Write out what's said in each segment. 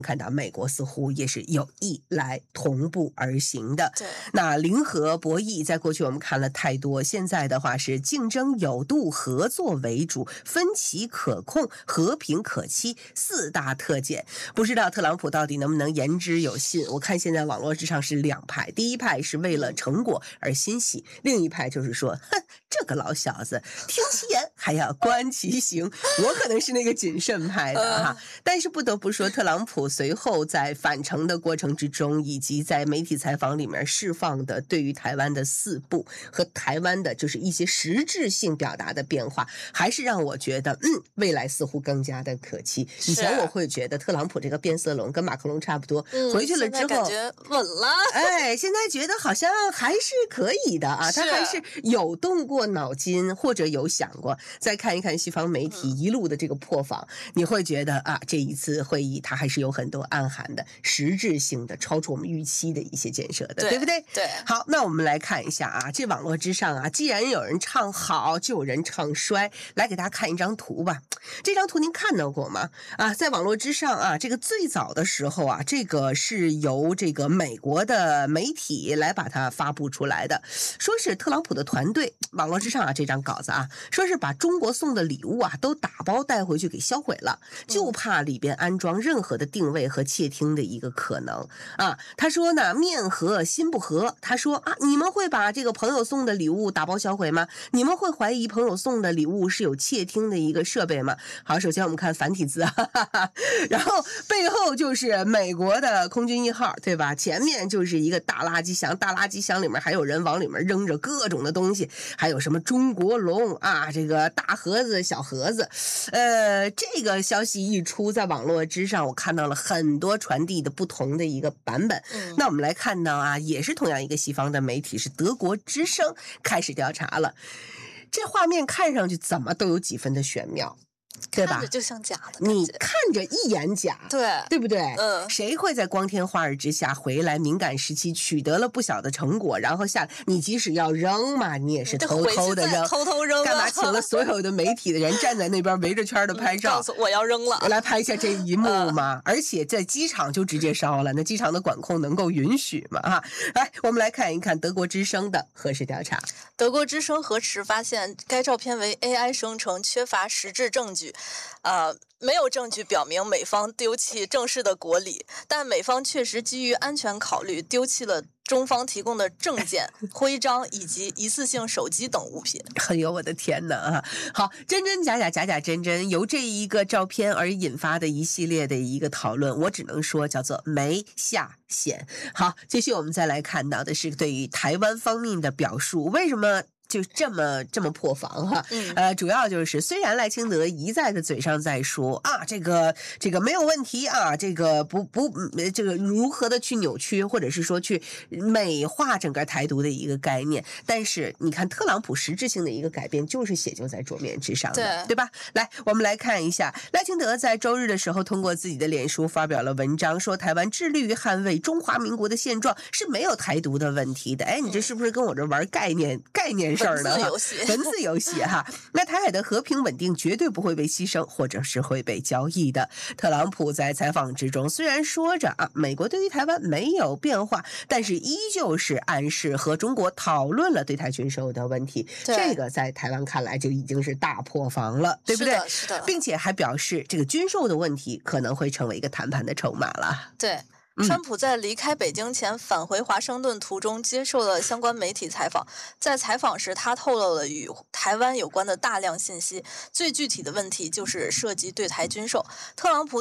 看到美国似乎也是有意来同步而行的。 对， 那零和博弈在过去我们看了太多，现在的话是竞争有度，合作为主，分歧可控，和平可期，四大特检。不知道特朗普到底能不能言之有信？我看现在网络之上是两派，第一派是为了成果而欣喜，另一派就是说，哼，这个老小子听其言还要观其行。我可能是那个谨慎派的哈，但是不得不说，特朗普随后在返程的过程之中，以及在媒体采访里面释放的对于台湾的四不和台湾的就是一些实质性表达的变化，还是让我觉得未来似乎更加的可期。以前我会觉得特朗普这个变色龙跟马克龙差不多，回去了之后感觉稳了， 现在觉得好像还是可以的啊，他还是有动过脑筋或者有想过。再看一看西方媒体一路的这个破防，你会觉得啊，这一次会议它还是有很多暗含的实质性的超出我们预期的一些建设的，对不对？ 对。 好，那我们来看一下啊，这网络之上啊，既然有人唱好，就有人唱衰，来给大家看一张图吧。这张图您看到过吗？啊，在网络之上啊，这个最早的时候啊，这个是由这个美国的媒体来把它发布出来的，说是特朗普的团队，网络之上啊这张稿子啊，说是把中国送的礼物啊都打包带回去给销毁了，就怕里边安装任何的定位和窃听的一个可能啊。他说呢，面和心不和。他说啊，你们会把这个朋友送的礼物打包销毁吗？你们会怀疑朋友送的礼物是有窃听的一个设备吗？好，首先我们看繁体字，然后背后就是美国的空军1号，对吧？前面就是一个大垃圾箱，大垃圾箱里面还有人往里面扔着各种的东西，还有什么中国龙啊，这个大盒子小盒子。这个消息一出，在网络之上我看到了很多传递的不同的一个版本。那我们来看到啊，也是同样一个西方的媒体，是德国之声开始调查了。这画面看上去怎么都有几分的玄妙，对吧？ 看着就像假的， 你看着一眼假，对不对？谁会在光天化日之下回来？敏感时期取得了不小的成果，然后下你即使要扔嘛，你也是偷偷的扔， 偷偷扔， 干嘛请了所有的媒体的人站在那边围着圈的拍照， 告诉我要扔了， 来拍一下这一幕嘛？而且在机场就直接烧了，那机场的管控能够允许吗？啊，来，我们来看一看德国之声的核实调查。 德国之声核实发现，该照片为 AI 生成，缺乏实质证据。没有证据表明美方丢弃正式的国礼，但美方确实基于安全考虑丢弃了中方提供的证件、徽章以及一次性手机等物品。 哎呦，我的天哪啊！好，真真假假，假假真真，由这一个照片而引发的一系列的一个讨论，我只能说叫做没下限。好，继续我们再来看到的是对于台湾方面的表述，为什么就这么破防哈？主要就是虽然赖清德一再的嘴上在说啊，这个没有问题啊，这个这个如何的去扭曲或者是说去美化整个台独的一个概念，但是你看特朗普实质性的一个改变就是写就在桌面之上的，对吧？来，我们来看一下赖清德在周日的时候通过自己的脸书发表了文章，说台湾致力于捍卫中华民国的现状，是没有台独的问题的。哎，你这是不是跟我这玩概念事儿呢？文字游戏哈。那台海的和平稳定绝对不会被牺牲，或者是会被交易的。特朗普在采访之中虽然说着啊，美国对于台湾没有变化，但是依旧是暗示和中国讨论了对台军售的问题。这个在台湾看来就已经是大破防了，对不对？ 是的， 并且还表示这个军售的问题可能会成为一个谈判的筹码了。 对。川普在离开北京前返回华盛顿途中接受了相关媒体采访，在采访时他透露了与台湾有关的大量信息，最具体的问题就是涉及对台军售。特朗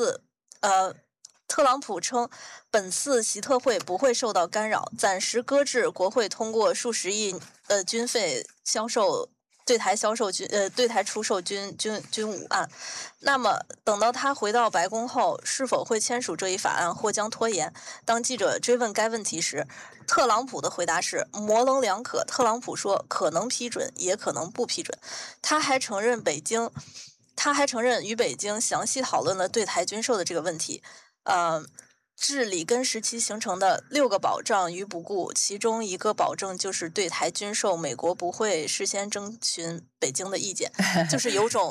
普称本次习特会不会受到干扰，暂时搁置国会通过数十亿军费销售对台出售军武案。那么等到他回到白宫后，是否会签署这一法案或将拖延？当记者追问该问题时，特朗普的回答是模棱两可。特朗普说可能批准，也可能不批准。他还承认与北京详细讨论了对台军售的这个问题。至里根时期形成的6个保障于不顾，其中一个保证就是对台军售，美国不会事先征询北京的意见，就是有种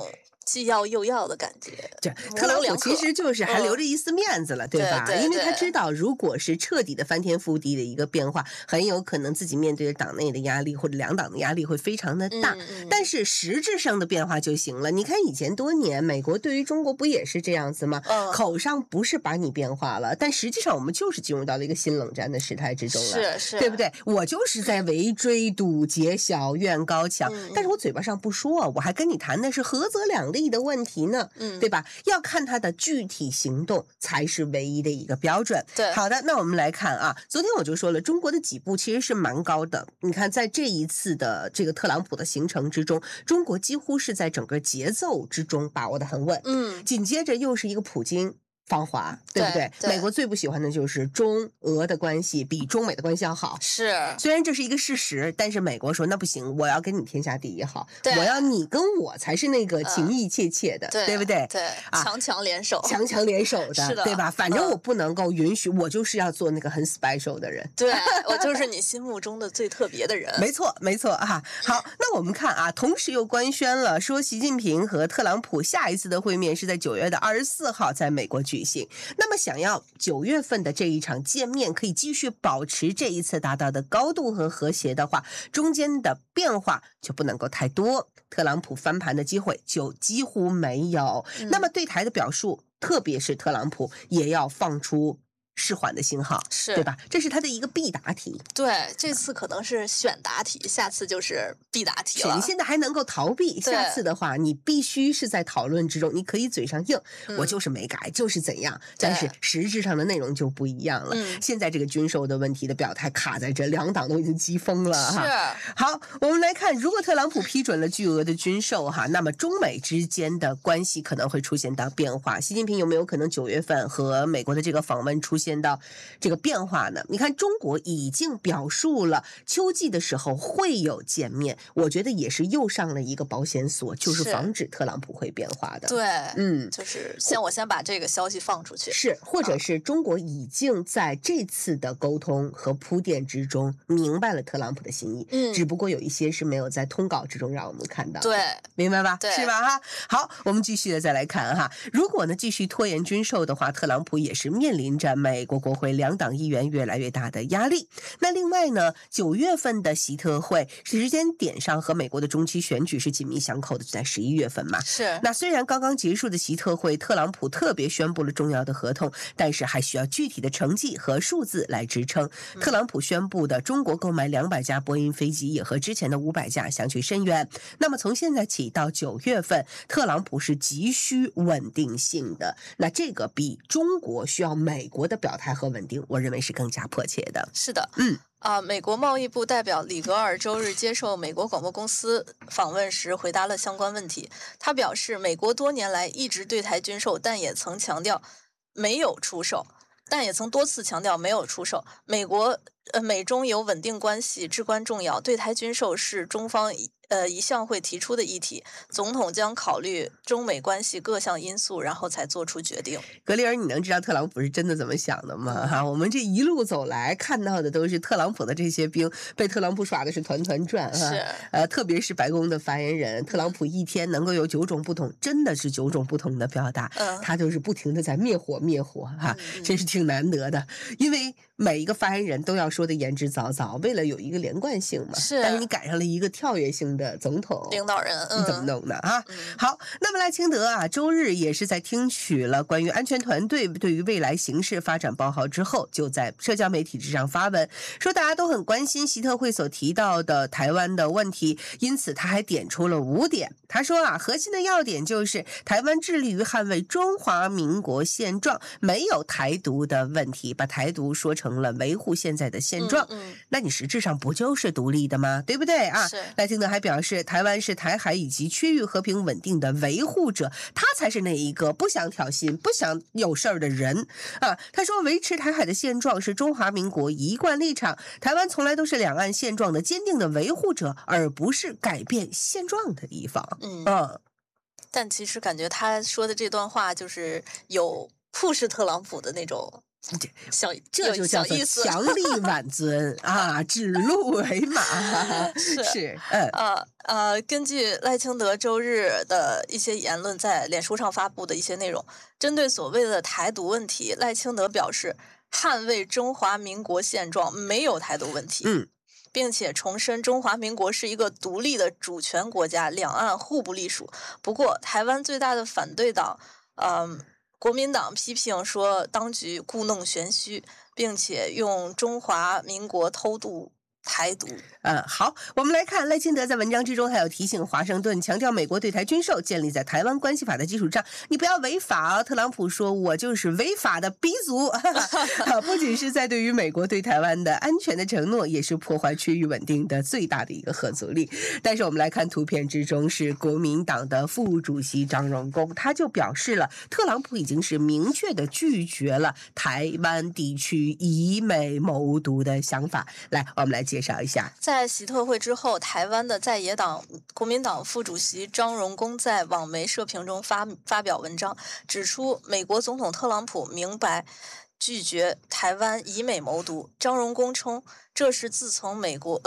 既要又要的感觉。 这特朗普其实就是还留着一丝面子了，对吧？因为他知道，如果是彻底的翻天覆地的一个变化，很有可能自己面对着党内的压力或者两党的压力会非常的大。但是实质上的变化就行了。你看以前多年，美国对于中国不也是这样子吗？口上不是把你变化了，但实际上我们就是进入到了一个新冷战的时态之中了， 是， 对不对？我就是在围追堵截、小院高墙，但是我嘴巴上不说，我还跟你谈的是合则两利的问题呢，对吧？要看他的具体行动才是唯一的一个标准。 对， 好的，那我们来看啊，昨天我就说了，中国的起步其实是蛮高的。你看，在这一次的这个特朗普的行程之中，中国几乎是在整个节奏之中把握得很稳。紧接着又是一个普京访华，对不对？美国最不喜欢的就是中俄的关系比中美的关系要好。 是， 虽然这是一个事实，但是美国说那不行，我要跟你天下第一好，我要你跟我才是那个情意切切的，对不对？ 对，强强联手， 强强联手的， 是的， 对吧？反正我不能够允许，我就是要做那个很 special 的人， 对，我就是你心目中的最特别的人。 没错，没错啊。好，那我们看啊，同时又官宣了，说习近平和特朗普下一次的会面是在9月24号在美国举行。那么想要9月份的这一场见面可以继续保持这一次达到的高度和和谐的话，中间的变化就不能够太多，特朗普翻盘的机会就几乎没有。那么对台的表述，特别是特朗普也要放出释缓的信号， 是对吧？这是他的一个必答题。 对，这次可能是选答题，下次就是必答题了。 你现在还能够逃避，下次的话，你必须是在讨论之中，你可以嘴上硬，我就是没改，就是怎样，但是实质上的内容就不一样了。现在这个军售的问题的表态卡在这，两党都已经急疯了哈。 是。 好，我们来看，如果特朗普批准了巨额的军售哈，那么中美之间的关系可能会出现到变化。习近平有没有可能9月份和美国的这个访问出现到这个变化呢？你看，中国已经表述了秋季的时候会有见面，我觉得也是又上了一个保险锁，就是防止特朗普会变化的。 对，就是我先把这个消息放出去， 是，或者是中国已经在这次的沟通和铺垫之中明白了特朗普的心意，只不过有一些是没有在通稿之中让我们看到的， 对， 明白吧？ 对， 是吧？哈，好，我们继续的再来看哈，如果呢继续拖延军售的话，特朗普也是面临着美国国会两党议员越来越大的压力。那另外呢，9月份的习特会时间点上和美国的中期选举是紧密相扣的，就在11月份嘛。 是。 那虽然刚刚结束的习特会，特朗普特别宣布了重要的合同，但是还需要具体的成绩和数字来支撑。特朗普宣布的中国购买200架波音飞机也和之前的500架相去甚远。那么从现在起到9月份，特朗普是急需稳定性的。那这个比中国需要美国的表态和稳定，我认为是更加迫切的。 是的，美国贸易部代表里格尔周日接受美国广播公司访问时回答了相关问题。他表示，美国多年来一直对台军售，但也曾强调没有出售，但也曾多次强调没有出售。美中有稳定关系至关重要，对台军售是中方一向会提出的议题，总统将考虑中美关系各项因素，然后才做出决定。 格里尔，你能知道特朗普是真的怎么想的吗？哈，我们这一路走来看到的都是特朗普的这些兵被特朗普耍的是团团转是， 特别是白宫的发言人，特朗普一天能够有9种不同，真的是9种不同的表达，他就是不停的在灭火哈，真是挺难得的，因为每一个发言人都要说的言之凿凿，为了有一个连贯性嘛。 是， 但是你赶上了一个跳跃性的总统领导人， 你怎么弄呢啊？好，那么赖清德啊，周日也是在听取了关于安全团队对于未来形势发展报告之后，就在社交媒体之上发文，说大家都很关心习特会所提到的台湾的问题，因此他还点出了5点。他说啊，核心的要点就是台湾致力于捍卫中华民国现状，没有台独的问题，把台独说成了维护现在的现状，那你实质上不就是独立的吗？对不对啊？赖清德还表示，台湾是台海以及区域和平稳定的维护者，他才是那一个不想挑衅、不想有事儿的人啊。他说，维持台海的现状是中华民国一贯立场，台湾从来都是两岸现状的坚定的维护者，而不是改变现状的一方。 但其实感觉他说的这段话就是有push特朗普的那种这就叫做强力挽尊啊，指鹿为马。是， 根据赖清德周日的一些言论在脸书上发布的一些内容，针对所谓的台独问题，赖清德表示捍卫中华民国现状，没有台独问题。并且重申中华民国是一个独立的主权国家，两岸互不隶属。不过，台湾最大的反对党，国民党批评说当局故弄玄虚，并且用中华民国偷渡台独。 好，我们来看赖清德在文章之中还有提醒华盛顿，强调美国对台军售建立在台湾关系法的基础上，你不要违法。特朗普说，我就是违法的鼻祖。不仅是在对于美国对台湾的安全的承诺，也是破坏区域稳定的最大的一个核阻力。但是我们来看图片之中是国民党的副主席张荣恭，他就表示了，特朗普已经是明确的拒绝了台湾地区以美谋独的想法。来，我们来介绍一下。 在习特会之后，台湾的在野党国民党副主席张荣恭在网媒社评中发表文章，指出美国总统特朗普明白拒绝台湾以美谋独。张荣恭称，这是自从美国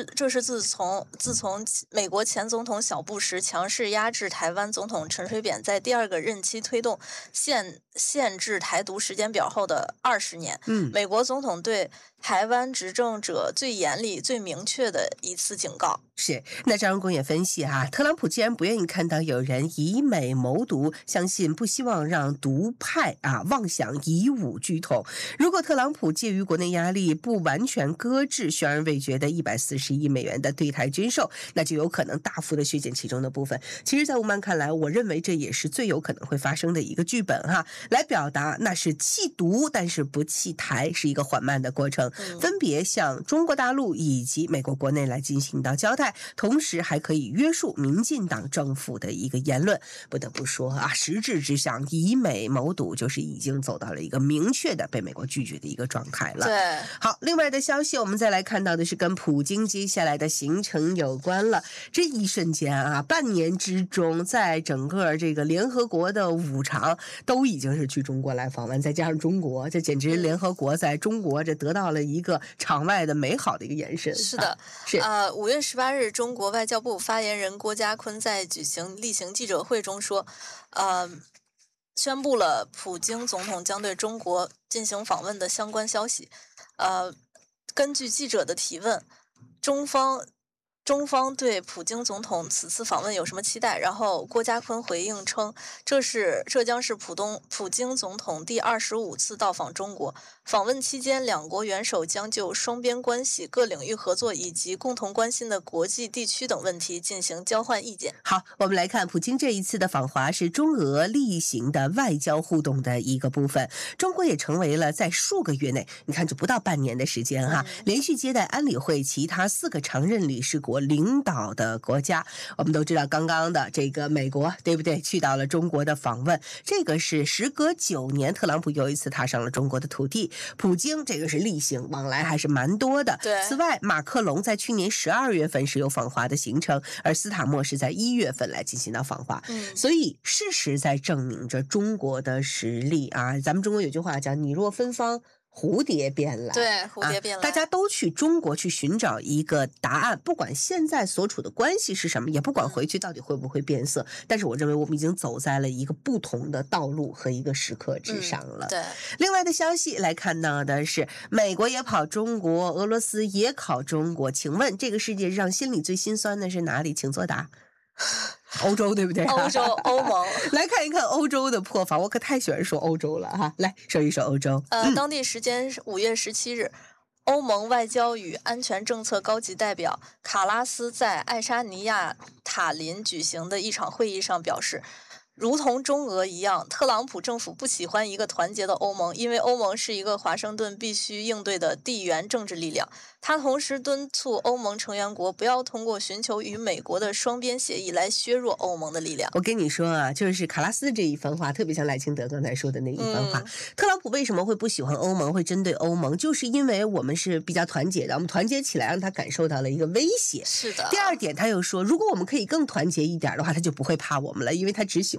前总统小布什强势压制台湾总统陈水扁在第二个任期推动限制台独时间表后的20年。美国总统对台湾执政者最严厉、最明确的一次警告。 是，那张荣恭也分析特朗普既然不愿意看到有人以美谋独，相信不希望让独派妄想以武拒统。如果特朗普介于国内压力，不完全搁置悬而未决的140亿美元的对台军售，那就有可能大幅的削减其中的部分。其实在吴曼看来，我认为这也是最有可能会发生的一个剧本来表达那是弃独但是不弃台，是一个缓慢的过程，分别向中国大陆以及美国国内来进行到交代，同时还可以约束民进党政府的一个言论。不得不说实质之上以美谋独就是已经走到了一个明确的被美国拒绝的一个状态了。 对， 好，另外的消息我们再来看到的是跟普京接下来的行程有关了。这一瞬间半年之中，在整个这个联合国的5场都已经是去中国来访问，再加上中国，这简直联合国在中国这得到了一个场外的美好的一个延伸。 是的， 是 5月18日，中国外交部发言人郭家坤在举行例行记者会中说，宣布了普京总统将对中国进行访问的相关消息。根据记者的提问，中方对普京总统此次访问有什么期待？然后郭家坤回应称，这将是普京总统第25次到访中国。访问期间，两国元首将就双边关系、各领域合作以及共同关心的国际地区等问题进行交换意见。 好，我们来看普京这一次的访华是中俄例行的外交互动的一个部分。中国也成为了在数个月内，你看这不到半年的时间连续接待安理会其他4个常任理事国领导的国家。我们都知道刚刚的这个美国，对不对？去到了中国的访问，这个是时隔9年，特朗普又一次踏上了中国的土地。普京这个是例行往来还是蛮多的。 对。 此外，马克龙在去年12月份是有访华的行程，而斯塔默是在1月份来进行到访华。所以事实在证明着中国的实力咱们中国有句话叫你若芬芳，蝴蝶变来。 对，蝴蝶变来。 大家都去中国去寻找一个答案，不管现在所处的关系是什么，也不管回去到底会不会变色，但是我认为我们已经走在了一个不同的道路和一个时刻之上了。 对。 另外的消息来看到的是，美国也跑中国，俄罗斯也考中国。请问这个世界上心里最心酸的是哪里？请作答。欧洲对不对？ 欧盟。 来看一看欧洲的破防，我可太喜欢说欧洲了来说一说欧洲。 当地时间5月17日，欧盟外交与安全政策高级代表卡拉斯在爱沙尼亚塔林举行的一场会议上表示，如同中俄一样，特朗普政府不喜欢一个团结的欧盟，因为欧盟是一个华盛顿必须应对的地缘政治力量。他同时敦促欧盟成员国不要通过寻求与美国的双边协议来削弱欧盟的力量。 我跟你说就是卡拉斯这一番话，特别像赖清德刚才说的那一番话。特朗普为什么会不喜欢欧盟，会针对欧盟，就是因为我们是比较团结的，我们团结起来让他感受到了一个威胁。 是的。 第二点，他又说，如果我们可以更团结一点的话，他就不会怕我们了，因为他只喜欢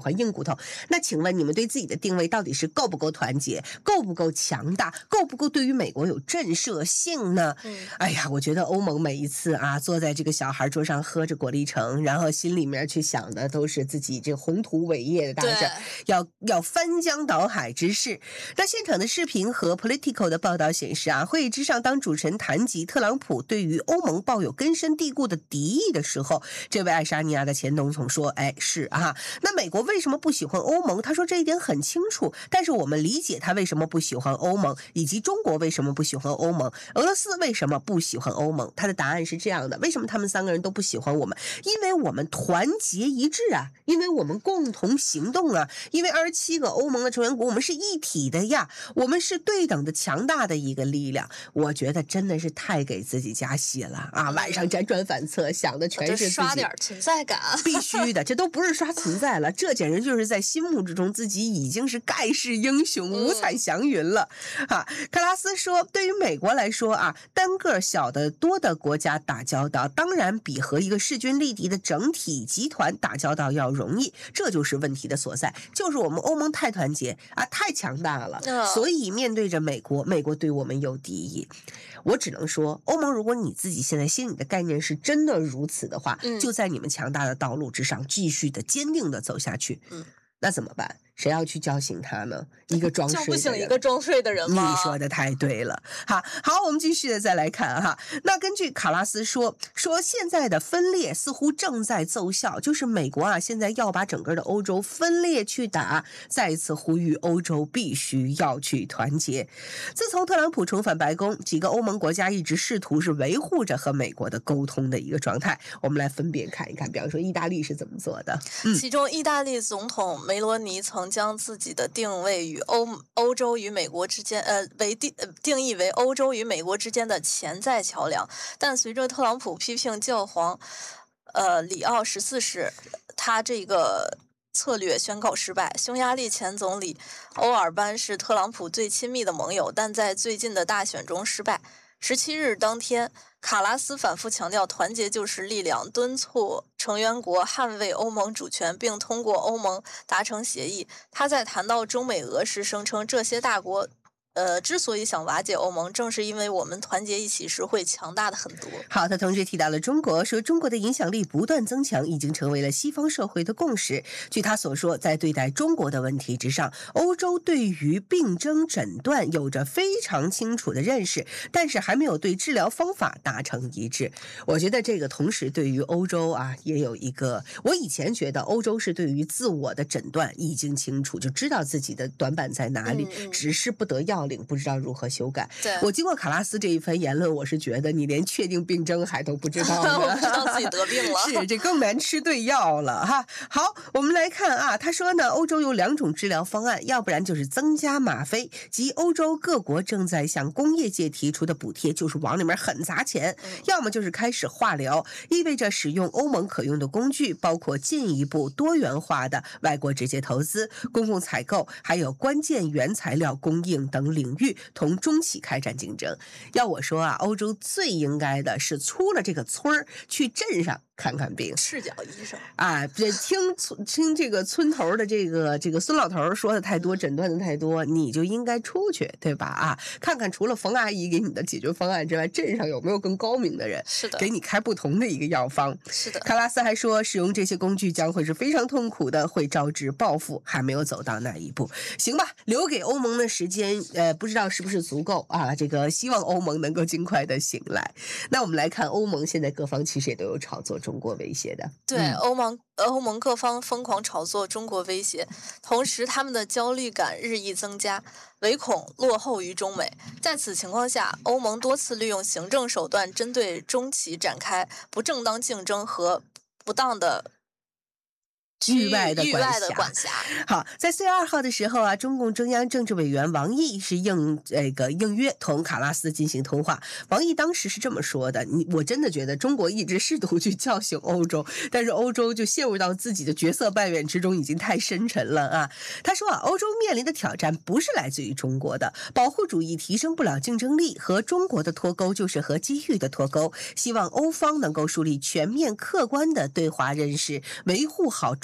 欢硬骨头。那请问你们对自己的定位到底是够不够团结，够不够强大，够不够对于美国有震慑性呢？哎呀，我觉得欧盟每一次啊，坐在这个小孩桌上喝着果粒橙，然后心里面去想的都是自己这宏图伟业的大事，要翻江倒海之势。那现场的视频和 Politico 的报道显示啊，会议之上，当主持人谈及特朗普对于欧盟抱有根深蒂固的敌意的时候，这位爱沙尼亚的前总统说：“哎，是啊，那美国为什么不喜欢欧盟？他说这一点很清楚，但是我们理解他为什么不喜欢欧盟，以及中国为什么不喜欢欧盟，俄罗斯为什么不喜欢欧盟。他的答案是这样的：为什么他们3个人都不喜欢我们？因为我们团结一致啊，因为我们共同行动啊，因为27个欧盟的成员国，我们是一体的呀，我们是对等的强大的一个力量。我觉得真的是太给自己加戏了啊！晚上辗转反侧，想的全是自己， 刷点存在感， 必须的，这都不是刷存在了，这简直就是在心目之中自己已经是盖世英雄、五彩祥云了啊！卡拉斯说，对于美国来说啊，单个小得多的国家打交道，当然比和一个势均力敌的整体集团打交道要容易，这就是问题的所在，就是我们欧盟太团结啊，太强大了，所以面对着美国，美国对我们有敌意。我只能说，欧盟如果你自己现在心里的概念是真的如此的话，就在你们强大的道路之上继续的坚定的走下去。那怎么办？谁要去叫醒他呢？一个装睡的人， 叫不醒一个装睡的人吗？ 你说的太对了。好，我们继续的再来看哈。那根据卡拉斯说现在的分裂似乎正在奏效，就是美国啊现在要把整个的欧洲分裂去打，再一次呼吁欧洲必须要去团结。自从特朗普重返白宫，几个欧盟国家一直试图是维护着和美国的沟通的一个状态。我们来分别看一看，比方说意大利是怎么做的。 其中意大利总统梅罗尼曾将自己的定位与欧洲与美国之间定义为欧洲与美国之间的潜在桥梁，但随着特朗普批评教皇里奥14世，他这个策略宣告失败。匈牙利前总理欧尔班是特朗普最亲密的盟友，但在最近的大选中失败。17日当天，卡拉斯反复强调团结就是力量，敦促成员国捍卫欧盟主权，并通过欧盟达成协议。他在谈到中美俄时声称，这些大国之所以想瓦解欧盟，正是因为我们团结一起时会强大的很多。 好，他同时提到了中国，说中国的影响力不断增强，已经成为了西方社会的共识。据他所说，在对待中国的问题之上，欧洲对于病症诊断有着非常清楚的认识，但是还没有对治疗方法达成一致。我觉得这个同时对于欧洲啊，也有一个，我以前觉得欧洲是对于自我的诊断已经清楚，就知道自己的短板在哪里，只是不得要领，不知道如何修改。我经过卡拉斯这一番言论，我是觉得你连确定病症还都不知道呢我不知道自己得病了是，这更难吃对药了哈。好，我们来看啊，他说呢，欧洲有2种治疗方案，要不然就是增加吗啡，即欧洲各国正在向工业界提出的补贴，就是往里面狠砸钱，要么就是开始化疗，意味着使用欧盟可用的工具，包括进一步多元化的外国直接投资、公共采购，还有关键原材料供应等领域同中企开展竞争。要我说啊，欧洲最应该的是出了这个村儿去镇上看看病， 赤脚医生啊，这听这个村头的这个孙老头说的太多，诊断的太多，你就应该出去，对吧？啊，看看除了冯阿姨给你的解决方案之外，镇上有没有更高明的人， 是的， 给你开不同的一个药方。 是的， 卡拉斯还说，使用这些工具将会是非常痛苦的，会招致报复，还没有走到那一步。行吧，留给欧盟的时间，不知道是不是足够啊？这个希望欧盟能够尽快的醒来。那我们来看欧盟现在各方其实也都有炒作中国威胁的。 对，欧盟各方疯狂炒作中国威胁，同时他们的焦虑感日益增加，唯恐落后于中美。在此情况下，欧盟多次利用行政手段针对中企展开不正当竞争和不当的域外的管辖。 好，在4月2号的时候啊，中共中央政治委员王毅是应约同卡拉斯进行通话。王毅当时是这么说的：我真的觉得中国一直试图去叫醒欧洲，但是欧洲就陷入到自己的角色扮演之中，已经太深沉了啊。他说啊，欧洲面临的挑战不是来自于中国的，保护主义提升不了竞争力，和中国的脱钩就是和机遇的脱钩。希望欧方能够树立全面客观的对华认识，维护好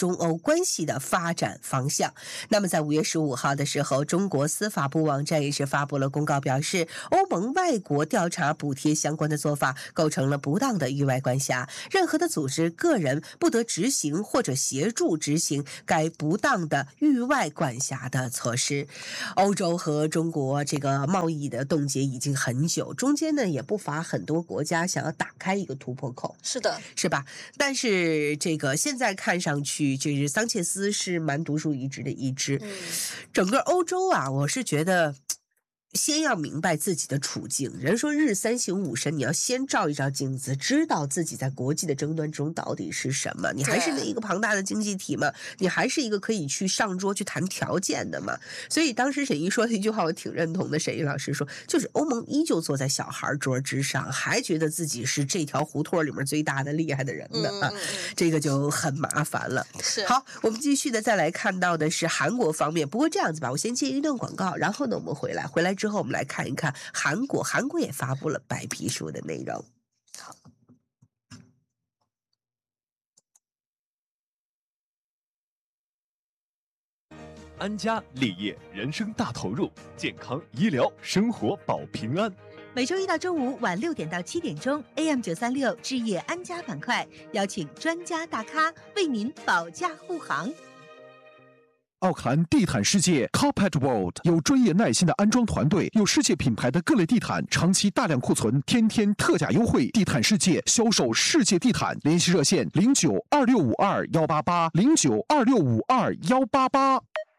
中欧关系的发展方向。那么在5月15号的时候，中国司法部网站也是发布了公告，表示欧盟外国调查补贴相关的做法构成了不当的域外管辖，任何的组织、个人不得执行或者协助执行该不当的域外管辖的措施。欧洲和中国这个贸易的冻结已经很久，中间呢也不乏很多国家想要打开一个突破口， 是的， 是吧？但是这个现在看上去，就是桑切斯是蛮独树一帜的一支。整个欧洲啊，我是觉得先要明白自己的处境。人说日三省吾身，你要先照一照镜子，知道自己在国际的争端中到底是什么。你还是那一个庞大的经济体嘛，你还是一个可以去上桌去谈条件的嘛。所以当时沈毅说的一句话我挺认同的，沈毅老师说，就是欧盟依旧坐在小孩桌之上，还觉得自己是这条胡同里面最大的厉害的人呢啊，这个就很麻烦了。好，我们继续的再来看到的是韩国方面。不过这样子吧，我先接一段广告，然后呢我们回来之后我们来看一看韩国也发布了白皮书的内容。 好， 安家立业，人生大投入，健康医疗生活保平安。 每周一到周五晚6点到7点钟 ，AM936置业安家板块，邀请专家大咖为您保驾护航。 奥坎地毯世界 Carpet World 有专业耐心的安装团队，有世界品牌的各类地毯，长期大量库存，天天特价优惠。地毯世界销售世界地毯，联系热线092652188，092652188。